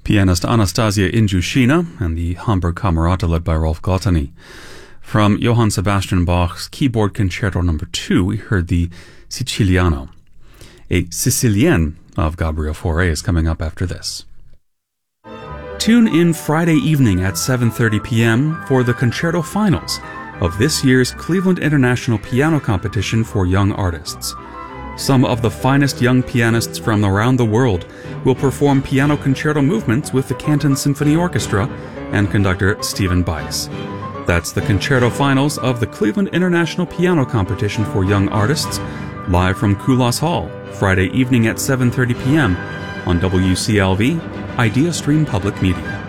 Pianist Anastasia Injushina and the Hamburg Camerata led by Rolf Gottany. From Johann Sebastian Bach's Keyboard Concerto No. 2, we heard the Siciliano. A Sicilienne of Gabriel Fauré is coming up after this. Tune in Friday evening at 7:30 p.m. for the concerto finals of this year's Cleveland International Piano Competition for Young Artists. Some of the finest young pianists from around the world will perform piano concerto movements with the Canton Symphony Orchestra and conductor Stephen Bice. That's the concerto finals of the Cleveland International Piano Competition for Young Artists, live from Kulas Hall, Friday evening at 7:30 p.m. on WCLV, Idea Stream Public Media.